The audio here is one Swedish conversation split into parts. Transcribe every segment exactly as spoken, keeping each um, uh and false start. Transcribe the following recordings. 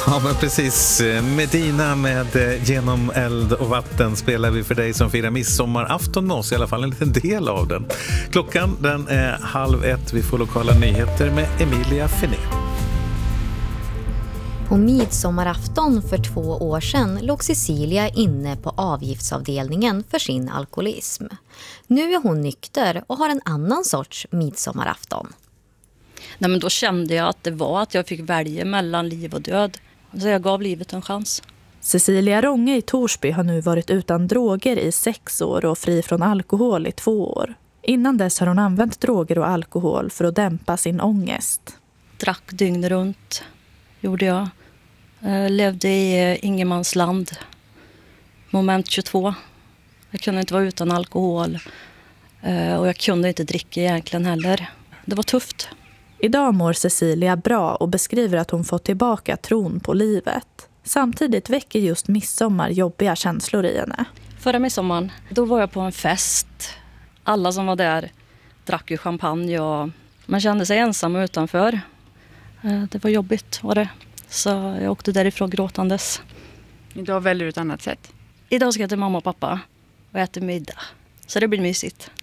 Ja, men precis. Medina med Genom eld och vatten spelar vi för dig som firar midsommarafton med oss, i alla fall en liten del av den. Klockan den är halv ett. Vi får lokala nyheter med Emilia Finé. På midsommarafton för två år sedan låg Cecilia inne på avgiftsavdelningen för sin alkoholism. Nu är hon nykter och har en annan sorts midsommarafton. Nej, men då kände jag att det var att jag fick välja mellan liv och död. Så jag gav livet en chans. Cecilia Ronge i Torsby har nu varit utan droger i sex år och fri från alkohol i två år. Innan dess har hon använt droger och alkohol för att dämpa sin ångest. Drack dygn runt, gjorde jag. jag levde i ingenmansland. Moment tjugotvå. Jag kunde inte vara utan alkohol. Och jag kunde inte dricka egentligen heller. Det var tufft. Idag mår Cecilia bra och beskriver att hon fått tillbaka tron på livet. Samtidigt väcker just midsommar jobbiga känslor i henne. Förra midsommaren, då var jag på en fest. Alla som var där drack ju champagne och man kände sig ensam utanför. Det var jobbigt var det. Så jag åkte därifrån gråtandes. Idag väljer du ett annat sätt? Idag ska jag till mamma och pappa och äta middag. Så det blir mysigt.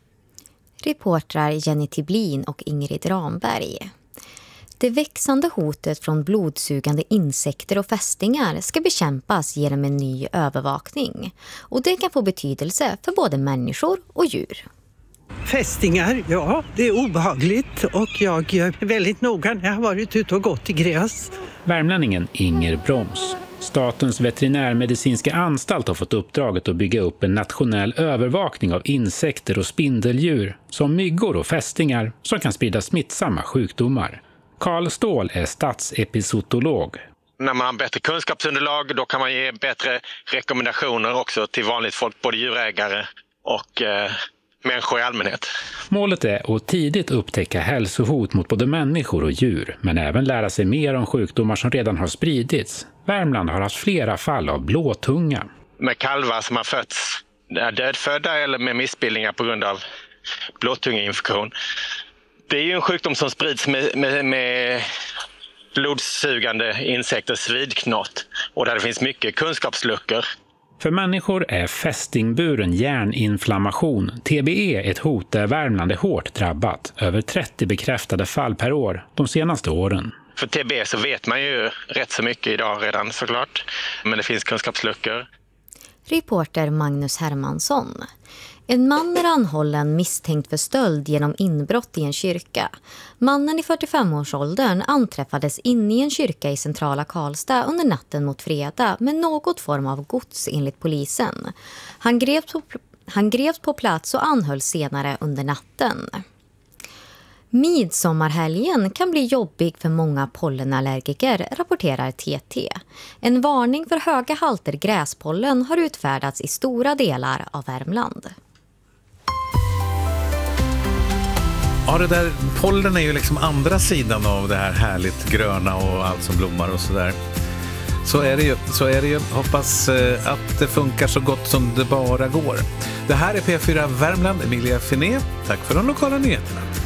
Reportrar Jenny Tiblin och Ingrid Ramberg. Det växande hotet från blodsugande insekter och fästingar ska bekämpas genom en ny övervakning. Och det kan få betydelse för både människor och djur. Fästingar, ja, det är obehagligt och jag är väldigt noga när jag har varit ute och gått i gräs. Värmlänningen Inger Broms. Statens veterinärmedicinska anstalt har fått uppdraget att bygga upp en nationell övervakning av insekter och spindeldjur som myggor och fästingar som kan sprida smittsamma sjukdomar. Karl Ståhl är statsepizootolog. När man har bättre kunskapsunderlag då kan man ge bättre rekommendationer också till vanligt folk, både djurägare och eh, människor i allmänhet. Målet är att tidigt upptäcka hälsohot mot både människor och djur, men även lära sig mer om sjukdomar som redan har spridits. Värmland har haft flera fall av blåtunga. Med kalvar som har fötts är dödfödda eller med missbildningar på grund av blåtungeinfektion. Det är ju en sjukdom som sprids med, med, med blodsugande insekter, svidknott, och där det finns mycket kunskapsluckor. För människor är fästingburen hjärninflammation, T B E, ett hot där Värmland är hårt drabbat. Över trettio bekräftade fall per år de senaste åren. För T B E så vet man ju rätt så mycket idag redan såklart, men det finns kunskapsluckor. Reporter Magnus Hermansson. En man är anhållen misstänkt för stöld genom inbrott i en kyrka. Mannen i fyrtiofem-årsåldern anträffades inne i en kyrka i centrala Karlstad under natten mot fredag med något form av gods enligt polisen. Han greps på, han greps på plats och anhölls senare under natten. Midsommarhelgen kan bli jobbig för många pollenallergiker, rapporterar T T. En varning för höga halter gräspollen har utfärdats i stora delar av Värmland. Ja, det där pollen är ju liksom andra sidan av det här härligt gröna och allt som blommar och sådär. Så är det ju, så är det ju. Hoppas eh, att det funkar så gott som det bara går. Det här är P fyra Värmland, Emilia Finé. Tack för de lokala nyheterna.